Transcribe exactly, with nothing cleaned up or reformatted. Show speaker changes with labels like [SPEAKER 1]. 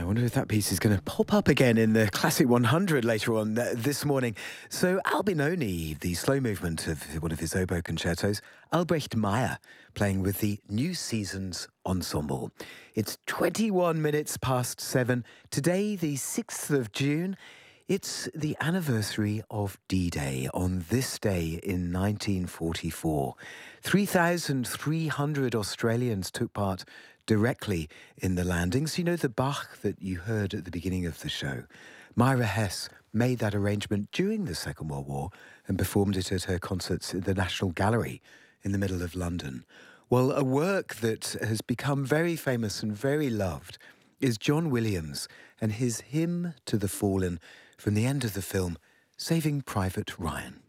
[SPEAKER 1] wonder if that piece is going to pop up again in the Classic one hundred later on th- this morning. So Albinoni, the slow movement of one of his oboe concertos, Albrecht Meyer playing with the New Seasons Ensemble. It's twenty-one minutes past seven. Today, the sixth of June, it's the anniversary of D-Day. On this day in nineteen forty-four, three thousand three hundred Australians took part directly in the landings. You know, the Bach that you heard at the beginning of the show, Myra Hess made that arrangement during the Second World War and performed it at her concerts in the National Gallery in the middle of London. Well, a work that has become very famous and very loved is John Williams and his Hymn to the Fallen from the end of the film Saving Private Ryan.